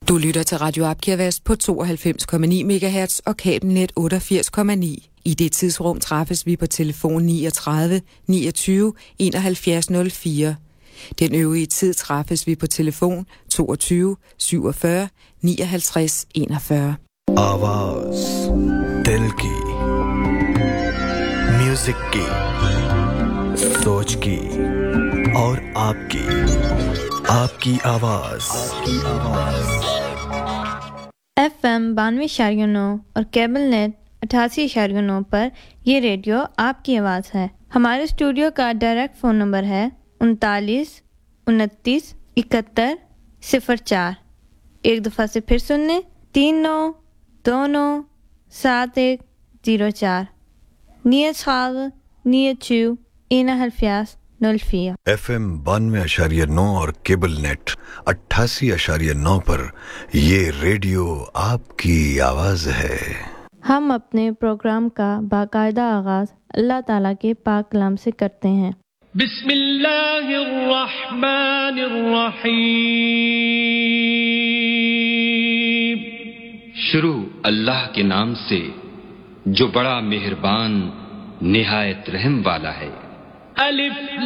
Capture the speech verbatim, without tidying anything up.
Du lytter til Radio Abkirvas på tooghalvfems komma ni megahertz og kabelnet otteogfirs komma ni. I det tidsrum træffes vi på telefon niogtredive niogtyve enoghalvfjerds nul fire. Den øvrige tid træffes vi på telefon toogtyve syvogfyrre nioghalvtreds enogfyrre. आवाज दिल की, music की, सोच की और आपकी आपकी आवाज एफ एम बानवे इशारिया नौ और केबल नेट अठासी इशारिया नौ पर ये रेडियो आपकी आवाज़ है। हमारे स्टूडियो का डायरेक्ट फ़ोन नंबर है उनतालीस उनतीस इकहत्तर सिफर चार। एक दफ़ा से फिर सुन लें, तीन नौ दो नौ सात एक ज़ीरो चार. Niederschreiben, Niederzu, Innerhalbjas, null vier. F M बानवे अशारिया नौ और केबल नेट अट्ठासी अशारिया नौ पर ये रेडियो आपकी आवाज़ है। हम अपने प्रोग्राम का बाकायदा आगाज़ अल्लाह ताला के पाक कलाम से करते हैं। बिस्मिल्लाहिर्रहमानिर्रहीम। शुरू अल्लाह के नाम से जो बड़ा मेहरबान निहायत रहम वाला है। अलिफ